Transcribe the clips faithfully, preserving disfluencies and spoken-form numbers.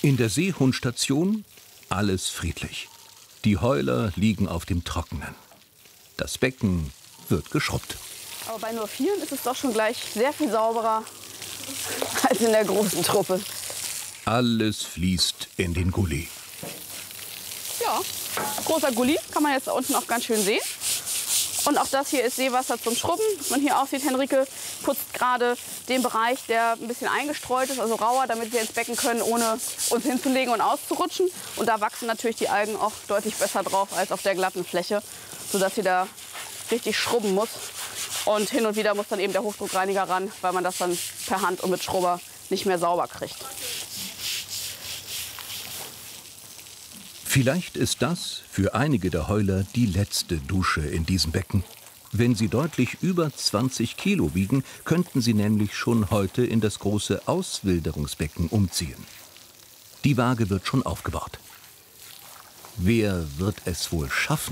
In der Seehundstation alles friedlich. Die Heuler liegen auf dem Trockenen. Das Becken wird geschrubbt. Aber bei nur vieren ist es doch schon gleich sehr viel sauberer als in der großen Truppe. Alles fließt in den Gully. Ja, großer Gully, kann man jetzt da unten auch ganz schön sehen. Und auch das hier ist Seewasser zum Schrubben. Was man hier auch sieht, Henrike putzt gerade den Bereich, der ein bisschen eingestreut ist, also rauer, damit wir ins Becken können, ohne uns hinzulegen und auszurutschen. Und da wachsen natürlich die Algen auch deutlich besser drauf als auf der glatten Fläche, sodass sie da richtig schrubben muss. Und hin und wieder muss dann eben der Hochdruckreiniger ran, weil man das dann per Hand und mit Schrubber nicht mehr sauber kriegt. Vielleicht ist das für einige der Heuler die letzte Dusche in diesem Becken. Wenn sie deutlich über zwanzig Kilo wiegen, könnten sie nämlich schon heute in das große Auswilderungsbecken umziehen. Die Waage wird schon aufgebaut. Wer wird es wohl schaffen?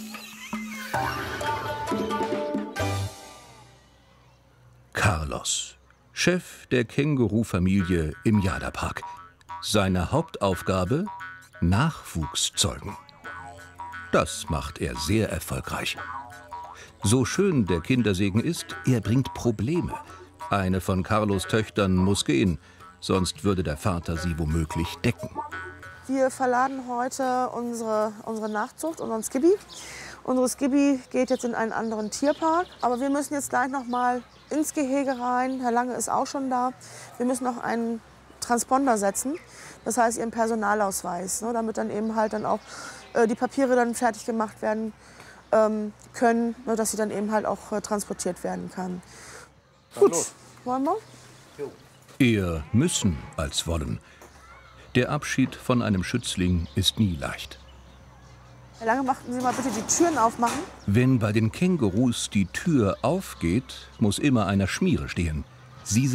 Carlos, Chef der Känguru-Familie im Jada-Park. Seine Hauptaufgabe: Nachwuchs zeugen. Das macht er sehr erfolgreich. So schön der Kindersegen ist, er bringt Probleme. Eine von Carlos Töchtern muss gehen, sonst würde der Vater sie womöglich decken. Wir verladen heute unsere, unsere Nachzucht, unseren Skibby. Unsere Skibby geht jetzt in einen anderen Tierpark. Aber wir müssen jetzt gleich noch mal ins Gehege rein. Herr Lange ist auch schon da. Wir müssen noch einen Transponder setzen. Das heißt ihren Personalausweis, ne, damit dann eben halt dann auch äh, die Papiere dann fertig gemacht werden ähm, können, ne, dass sie dann eben halt auch äh, transportiert werden kann. Dann Gut, los. Wollen wir? Jo. Eher müssen als wollen. Der Abschied von einem Schützling ist nie leicht. Herr Lange, machten Sie mal bitte die Türen aufmachen. Wenn bei den Kängurus die Tür aufgeht, muss immer einer Schmiere stehen. Sie